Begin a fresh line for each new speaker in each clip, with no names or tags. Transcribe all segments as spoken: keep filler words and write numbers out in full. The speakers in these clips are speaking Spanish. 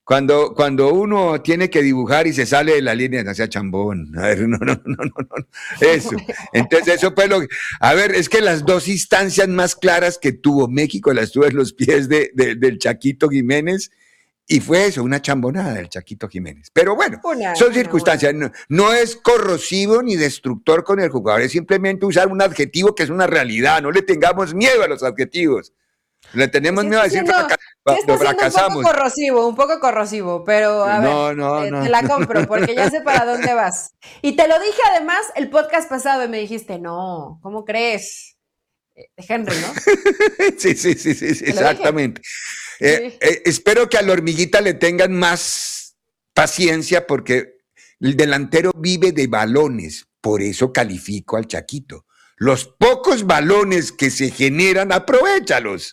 Cuando, cuando uno tiene que dibujar y se sale de la línea, no sea chambón. A ver, no, no, no, no, no. Eso. Entonces, eso fue lo que. A ver, es que las dos instancias más claras que tuvo México las tuvo en los pies de, de, del Chaquito Jiménez. Y fue eso, una chambonada del Chaquito Jiménez. Pero bueno,
Una,
son
una,
circunstancias.
una.
No, no es corrosivo ni destructor con el jugador, es simplemente usar un adjetivo que es una realidad. No le tengamos miedo a los adjetivos. Le tenemos
Sí
miedo
está
a decir
siendo,
fraca-
sí está
lo
siendo un poco
fracasamos.
corrosivo, un poco corrosivo, pero a ver,
No, no,
te,
no,
te la
no,
compro
no,
porque ya sé para dónde vas. Y te lo dije además el podcast pasado y me dijiste, no, ¿cómo crees? Eh, Henry, ¿no?
Sí, sí, sí, sí, sí,
Te lo dije.
exactamente. Eh,
Sí.
eh, espero que a la hormiguita le tengan más paciencia porque el delantero vive de balones, por eso califico al Chaquito. Los pocos balones que se generan, aprovéchalos.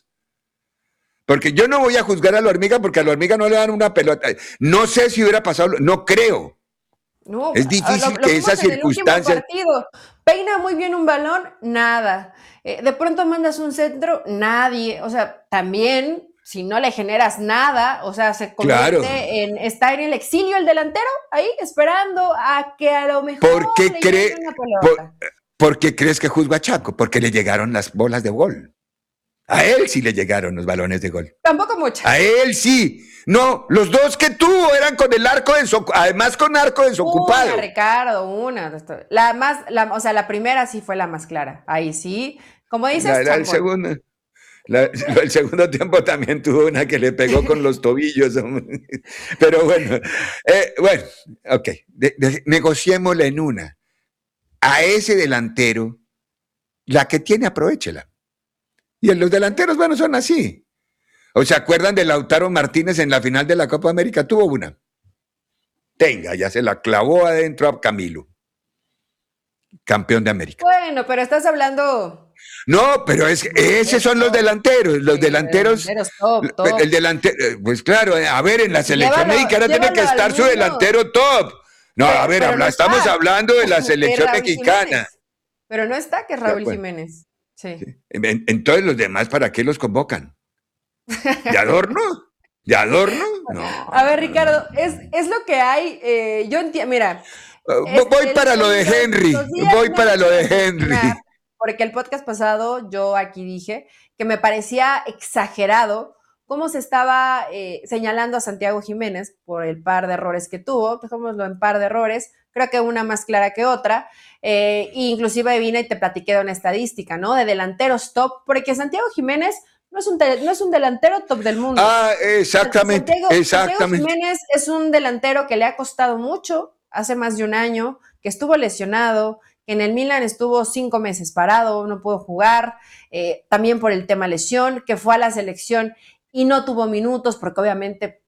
Porque yo no voy a juzgar a la hormiga porque a la hormiga no le dan una pelota. No sé si hubiera pasado, no creo.
No,
Es
lo,
difícil
lo
que
vimos
esas
en el último
circunstancias.
partido. Peina muy bien un balón, nada. Eh, de pronto mandas un centro, nadie. O sea, también, si no le generas nada, o sea, se
Claro.
convierte en estar en el exilio el delantero, ahí esperando a que a lo mejor
¿Por qué
le
cree,
llegue una
por,
pelota.
por qué crees que juzgo a Chaco? Porque le llegaron las bolas de gol. A él sí le llegaron los balones de gol.
Tampoco muchas.
A él sí. No, los dos que tuvo eran con el arco desocupado, además con arco desocupado.
Una, Ricardo, una. La más, la, o sea, la primera sí fue la más clara. Ahí sí. Como dices,
La, la, el, segundo, la, el segundo tiempo también tuvo una que le pegó con los tobillos. Pero bueno, eh, bueno, ok. De, de, negociémosla en una. A ese delantero, la que tiene, aprovéchela. Y en los delanteros, bueno, son así. ¿O se acuerdan de Lautaro Martínez en la final de la Copa América? Tuvo una. Tenga, ya se la clavó adentro a Camilo. Campeón de América.
Bueno, pero estás hablando.
No, pero es que esos son los delanteros. Los
Sí,
delanteros.
delanteros top, top.
El delantero, pues claro, a ver, en la selección
Llévalo,
mexicana tiene que estar su delantero top. No,
pero,
a ver, habla,
no
estamos
está.
hablando de la selección
Raúl
mexicana.
Jiménez. Pero no está, que es Raúl
bueno,
Jiménez. Sí.
sí. Entonces, los demás, ¿para qué los convocan? ¿De adorno? ¿De adorno? No.
A ver, Ricardo, es, es lo que hay. Eh, yo entiendo, mira.
Uh, voy
el,
para
el,
lo de Henry.
días,
Voy
no,
para lo de Henry.
Porque el podcast pasado yo aquí dije que me parecía exagerado cómo se estaba eh, señalando a Santiago Jiménez por el par de errores que tuvo, dejémoslo en par de errores, creo que una más clara que otra, eh, e inclusive vine y te platiqué de una estadística, ¿no? De delanteros top, porque Santiago Jiménez no es un, te- no es un delantero top del mundo.
Ah, exactamente,
Santiago,
exactamente.
Santiago Jiménez es un delantero que le ha costado mucho, hace más de un año, que estuvo lesionado, que en el Milan estuvo cinco meses parado, no pudo jugar, eh, también por el tema lesión, que fue a la selección y no tuvo minutos porque obviamente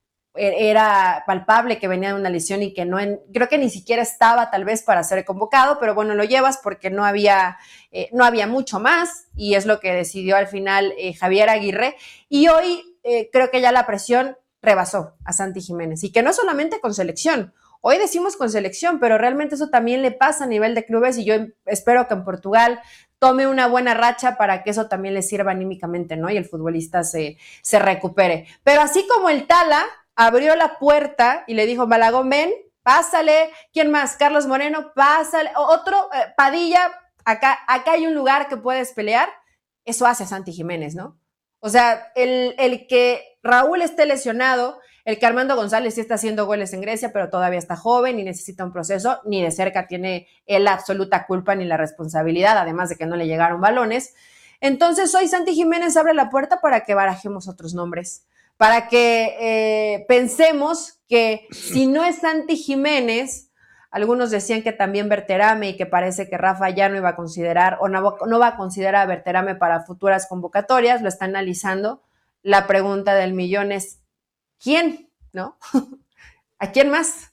era palpable que venía de una lesión y que no, en, creo que ni siquiera estaba tal vez para ser convocado, pero bueno, lo llevas porque no había, eh, no había mucho más y es lo que decidió al final eh, Javier Aguirre. Y hoy eh, creo que ya la presión rebasó a Santi Jiménez y que no solamente con selección. Hoy decimos con selección, pero realmente eso también le pasa a nivel de clubes y yo espero que en Portugal tome una buena racha para que eso también le sirva anímicamente, ¿no? Y el futbolista se, se recupere. Pero así como el Tala abrió la puerta y le dijo, Malagón, ven, pásale. ¿Quién más? Carlos Moreno, pásale. Otro, eh, Padilla, acá, acá hay un lugar que puedes pelear. Eso hace Santi Jiménez, ¿no? O sea, el, el que Raúl esté lesionado, el que Armando González sí está haciendo goles en Grecia, pero todavía está joven y necesita un proceso, ni de cerca tiene él la absoluta culpa ni la responsabilidad, además de que no le llegaron balones. Entonces hoy Santi Jiménez abre la puerta para que barajemos otros nombres, para que eh, pensemos que si no es Santi Jiménez, algunos decían que también Berterame y que parece que Rafa ya no iba a considerar o no, no va a considerar a Berterame para futuras convocatorias, lo está analizando. La pregunta del millón es, ¿quién? ¿No? ¿A quién más?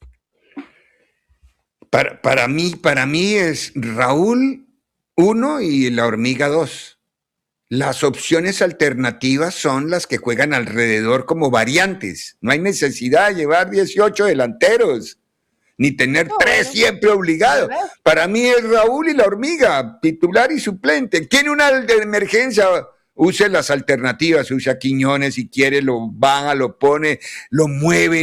Para, para mí, para mí es Raúl uno y la hormiga dos. Las opciones alternativas son las que juegan alrededor como variantes. No hay necesidad de llevar dieciocho delanteros, ni tener no, tres bueno, siempre obligados. Para mí es Raúl y la hormiga, titular y suplente. Tiene una de emergencia, use las alternativas, use a Quiñones si quiere, lo baja, lo pone, lo mueve.